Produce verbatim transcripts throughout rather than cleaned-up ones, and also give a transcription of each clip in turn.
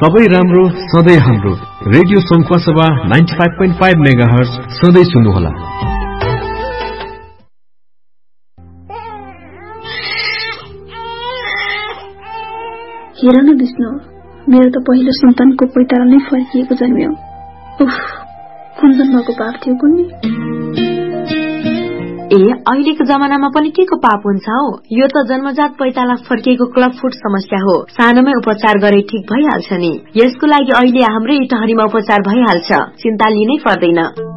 सबै राम्रो सधैँ हाम्रो रेडियो संख्वा सभा ninety five point five megahertz सधैँ सुन्नुहोला। हेर न विष्णु, मेरो त पहिलो सन्तानको पैतारा नै फर्किएको जन्मियो। उफ, कुन जन्मको पाप थियो कुन्नी। ए अहिलेको जमानामा पनि के को पाप हुन्छ हो? यो त जन्मजात पैताला फर्किएको क्लब फुट समस्या हो। सानोमै उपचार गरे ठीक भइहाल्छ नि। यसको लागि अहिले हाम्रै इटहरीमा उपचार भइहाल्छ, चिन्ता लिनै पर्दैन।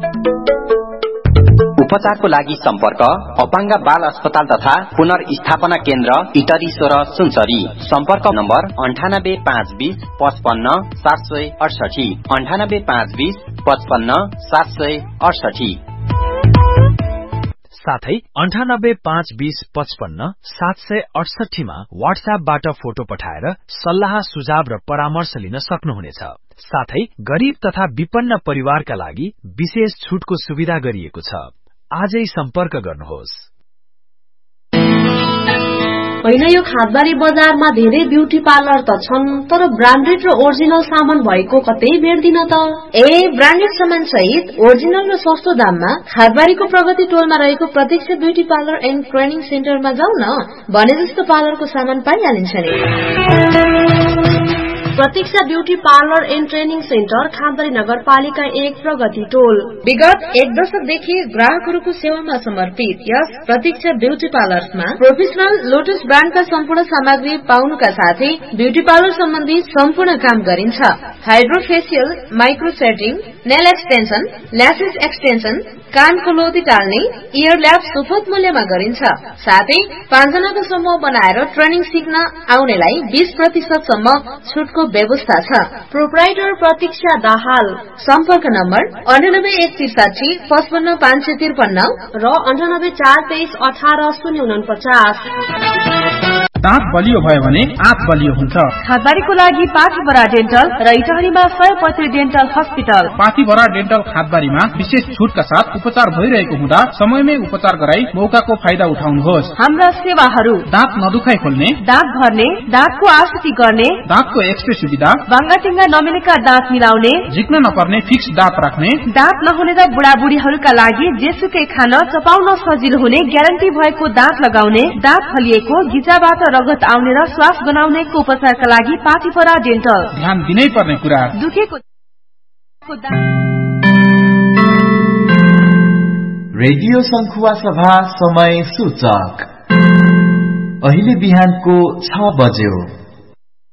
उपचारको लागि सम्पर्क अपाङ्ग बाल अस्पताल तथा पुनर्स्थापना केन्द्र इटरी सोह्र सुनसरी। सम्पर्क नम्बर अन्ठानब्बे पाँच बीस पचपन्न सात सय अडसठी अन्ठानब्बे पाँच बीस पचपन्न सात सय अडसठी साथै अन्ठानब्बे पाँच बीस पचपन्न सात सय अडसठीमा वाट्सएपबाट फोटो पठाएर सल्लाह सुझाव र परामर्श लिन सक्नुहुनेछ। साथै गरीब तथा विपन्न परिवारका लागि विशेष छुटको सुविधा गरिएको छ। आजै सम्पर्क गर्नुहोस्। होइन, यो खादबारी बजारमा धेरै ब्युटी पार्लर त छन्, तर ब्रान्डेड र ओरिजिनल सामान भएको कतै भेट्दिन त। ए ब्रान्डेड सामान सहित ओरिजिनल र सस्तो दाममा खादबारीको प्रगति टोलमा रहेको प्रत्यक्ष ब्युटी पार्लर एन्ड ट्रेनिङ सेन्टरमा जाऊ न, भने जस्तो पार्लरको सामान पाइहालिन्छ नि। प्रतीक्षा beauty parlour and training centre खादबारी नगरपालिका एक प्रगति टोल। विगत एक दशकदेखि ग्राहकहरूको सेवामा समर्पित यस प्रतीक्षा ब्यूटी पार्लरमा प्रोफेसनल लोटस ब्रान्डका सम्पूर्ण सामग्री पाउनुका साथै ब्यूटी पार्लर सम्बन्धी सम्पूर्ण काम गरिन्छ। Hydrofacial, micro setting, nail extension, lashes extension, कानको लोदी टाल्ने, इयर ल्याब सुपथ मूल्यमा गरिन्छ। साथै पाँचजनाको समूह बनाएर ट्रेनिङ सिक्न आउनेलाई बीस प्रतिशत सम्म छुटको व्यवस्था छ। प्रोप्राइटर प्रतीक्षा दाहाल। सम्पर्क नम्बर अन्ठानब्बे एक त्रिसाठी पचपन्न पाँच सय त्रिपन्न र अन्ठानब्बे चार तेइस अठार शून्य उनपचास। दाँत बलियो भयो भने आँत बलियो हुन्छ। खादबारीको लागि पाथीभरा डेन्टल र इटहरीमा सयपत्री डेन्टल हस्पिटल। पाथीभरा डेन्टल खादबारीमा विशेष छुटका साथ उपचार भइरहेको हुँदा समयमै उपचार गराई मौकाको फाइदा उठाउनुहोस्। हाम्रा सेवाहरू दाँत नदुखाइ खोल्ने, दाँत भर्ने, दाँतको आकृति गर्ने, दाँतको एक्सरे सुविधा, बाङ्गाटिङ्गा नमिलेका दाँत मिलाउने, झिक्न नपर्ने फिक्स दाँत राख्ने, दाँत नहुने र बुढाबुढीहरूका लागि जेसुकै खान चपाउन सजिलो हुने ग्यारेन्टी भएको दाँत लगाउने, दाँत फलिएको, घिचाबाट रगत आउने र श्वास बनाउनेको उपचारका लागि पाथीभरा डेन्टल। ध्यान दिनै पर्ने कुरा दुखेको रेडियो संखुवा सभा समय सूचक अहिले बिहानको छ बज्यो।